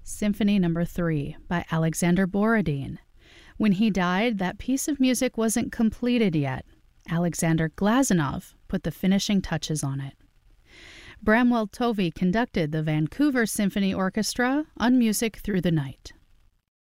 Symphony No. 3 by Alexander Borodin. When he died, that piece of music wasn't completed yet. Alexander Glazunov put the finishing touches on it. Bramwell Tovey conducted the Vancouver Symphony Orchestra on Music Through the Night.